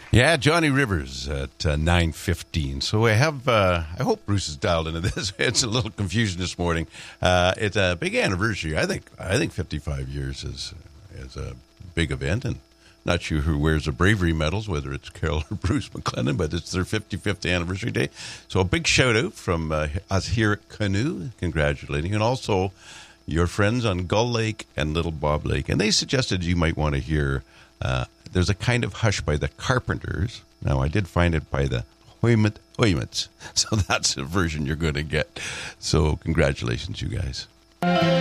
Yeah, Johnny Rivers at 9:15. So I have, I hope Bruce is dialed into this. It's a little confusion this morning. It's a big anniversary. I think 55 years is a big event, and not sure who wears the bravery medals, whether it's Carol or Bruce McLennan, but it's their 55th anniversary day. So a big shout out from us here at Canoe, congratulating, and also your friends on Gull Lake and Little Bob Lake. And they suggested you might want to hear, there's a kind of hush by the Carpenters. Now, I did find it by the Hoymans. So that's the version you're going to get. So congratulations, you guys.